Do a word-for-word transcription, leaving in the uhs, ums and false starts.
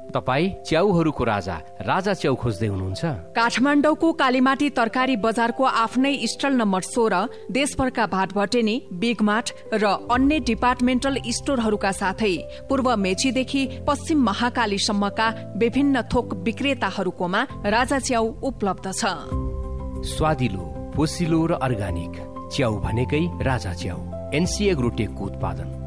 तपाईँ च्याउहरूको राजा राजा च्याउ खोज्दै हुनुहुन्छ? काठमाडौँको कालीमाटी तरकारी बजारको आफ्नै स्टल नम्बर सोह्र देशभरका भाटभटेनी, बिग मार्ट र अन्य डिपार्टमेन्टल स्टोरहरूका साथै पूर्व मेचीदेखि पश्चिम महाकालीसम्मका विभिन्न थोक विक्रेताहरूकोमा राजा च्याउ उपलब्ध छ। स्वादिलो, पोसिलो र अर्गानिक च्याउ भनेकै राजा च्याउ। एनसी एग्रोटेकको उत्पादन।